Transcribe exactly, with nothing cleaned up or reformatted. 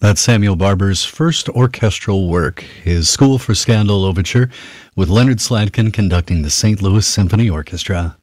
That's Samuel Barber's first orchestral work, his School for Scandal Overture, with Leonard Slatkin conducting the Saint Louis Symphony Orchestra.